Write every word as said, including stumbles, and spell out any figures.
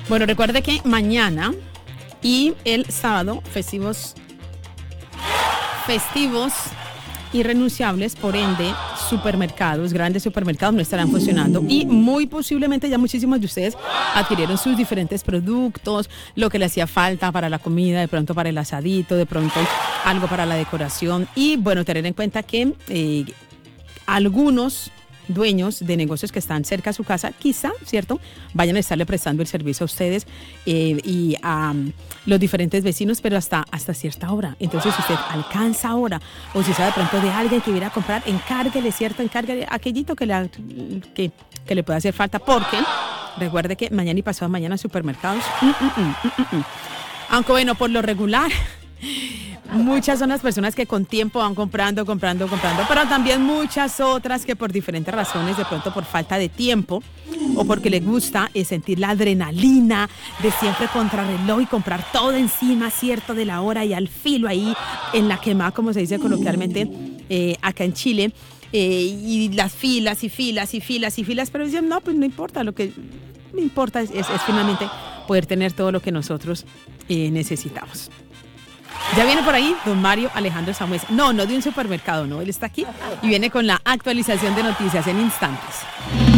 Bueno, recuerde que mañana y el sábado, festivos, festivos irrenunciables, por ende, supermercados, grandes supermercados no estarán funcionando y muy posiblemente ya muchísimos de ustedes adquirieron sus diferentes productos, lo que le hacía falta para la comida, de pronto para el asadito, de pronto algo para la decoración y bueno, tener en cuenta que eh, algunos dueños de negocios que están cerca a su casa, quizá, ¿cierto?, vayan a estarle prestando el servicio a ustedes eh, y a um, los diferentes vecinos, pero hasta, hasta cierta hora. Entonces, si usted alcanza ahora, o si sabe de pronto de alguien que viene a comprar, encárguele, ¿cierto?, encárguele aquellito que le, que, que le pueda hacer falta, porque recuerde que mañana y pasado mañana supermercados, mm, mm, mm, mm, mm. aunque bueno, por lo regular, muchas son las personas que con tiempo van comprando, comprando, comprando, pero también muchas otras que por diferentes razones, de pronto por falta de tiempo o porque les gusta eh, sentir la adrenalina de siempre contrarreloj y comprar todo encima, cierto, de la hora y al filo ahí en la quemada, como se dice coloquialmente eh, acá en Chile, eh, y las filas y filas y filas y filas, pero dicen, no, pues no importa, lo que me importa es, es, es finalmente poder tener todo lo que nosotros eh, necesitamos. Ya viene por ahí don Mario Alejandro Samués. No, no de un supermercado, no. Él está aquí y viene con la actualización de noticias en instantes.